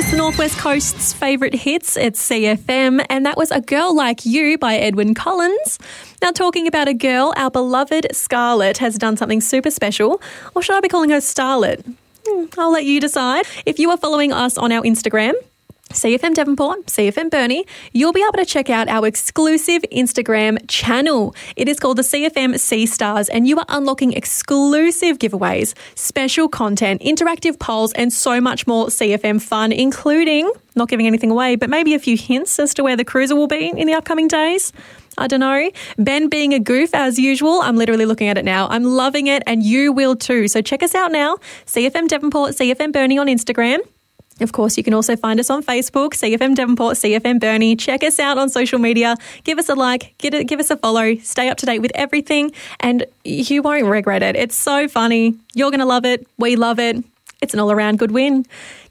It's the Northwest Coast's favourite hits. It's CFM, and that was A Girl Like You by Edwyn Collins. Now, talking about a girl, our beloved Scarlett has done something super special. Or should I be calling her Starlet? I'll let you decide. If you are following us on our Instagram, CFM Devonport, CFM Burnie, you'll be able to check out our exclusive Instagram channel. It is called the CFM Sea Stars, and you are unlocking exclusive giveaways, special content, interactive polls, and so much more CFM fun, including, not giving anything away, but maybe a few hints as to where the cruiser will be in the upcoming days. I don't know. Ben being a goof as usual. I'm literally looking at it now. I'm loving it, and you will too. So check us out now. CFM Devonport, CFM Burnie on Instagram. Of course, you can also find us on Facebook, CFM Devonport, CFM Burnie. Check us out on social media. Give us a like, give us a follow. Stay up to date with everything, and you won't regret it. It's so funny. You're going to love it. We love it. It's an all-around good win.